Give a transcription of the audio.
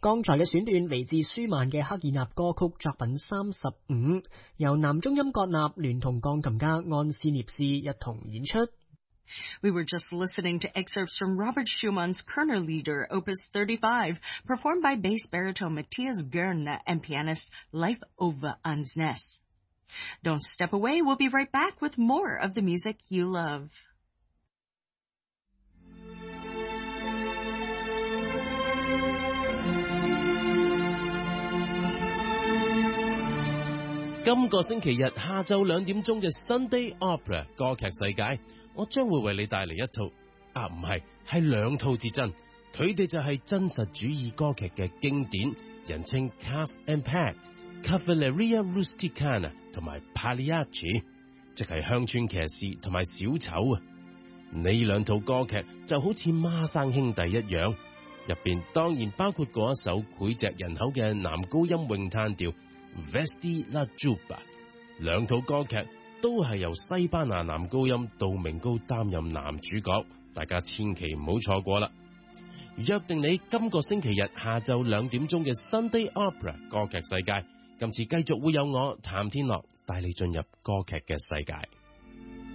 剛才嘅選段嚟自舒曼嘅克爾納歌曲作品35，由男中音葛納聯同鋼琴家安斯涅斯一同演出。 We were just listening to excerpts from Robert Schumann's Kerner Lieder, Opus 35, performed by bass baritone Matthias Görner and pianist Leif Ove Ansnes. Don't step away. We'll be right back with more of the music you love. 今個星期日下晝2點鐘嘅 Sunday Opera 歌劇世界，我將會為你帶嚟一套係兩套至真，佢哋就係真實主義歌劇嘅經典，人稱 Calf and Peg、Cavalleria Rusticana 同埋 Pagliacci， 即係鄉村騎士同埋小丑啊！呢兩套歌劇就好似孖生兄弟一樣，入邊當然包括嗰一首膾炙人口嘅男高音詠嘆調 Vesti la Giubba。 兩套歌劇都係由西班牙男高音杜明高擔任男主角，大家千祈唔好錯過啦！約定你今個星期日下晝2點鐘嘅 Sunday Opera 歌劇世界，今次繼續會有我譚天樂帶你進入歌劇嘅世界。